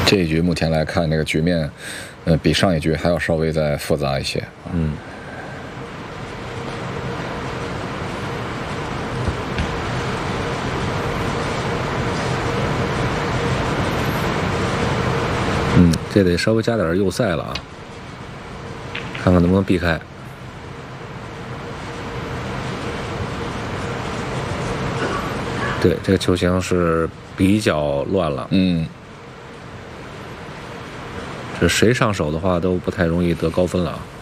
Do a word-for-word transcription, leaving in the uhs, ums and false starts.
这一局目前来看，这个局面，呃，比上一局还要稍微再复杂一些。 嗯。嗯，这得稍微加点右塞了啊，看看能不能避开。对，这个球形是比较乱了。 嗯， 这谁上手的话都不太容易得高分了啊。